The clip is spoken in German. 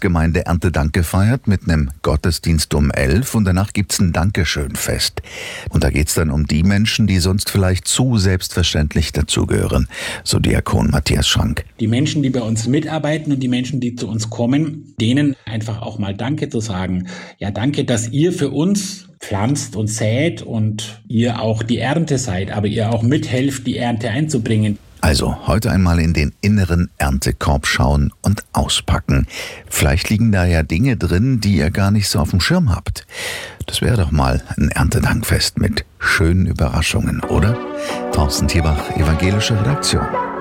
Pfarrgemeinde Erntedank gefeiert mit einem Gottesdienst um 11 und danach gibt's ein Dankeschönfest. Und da geht's dann um die Menschen, die sonst vielleicht zu selbstverständlich dazugehören, so Diakon Matthias Schrank. Die Menschen, die bei uns mitarbeiten und die Menschen, die zu uns kommen, denen einfach auch mal Danke zu sagen. Ja, danke, dass ihr für uns pflanzt und sät und ihr auch die Ernte seid, aber ihr auch mithelft, die Ernte einzubringen. Also heute einmal in den inneren Erntekorb schauen und auspacken. Vielleicht liegen da ja Dinge drin, die ihr gar nicht so auf dem Schirm habt. Das wäre doch mal ein Erntedankfest mit schönen Überraschungen, oder? Thorsten Thiebach, Evangelische Redaktion.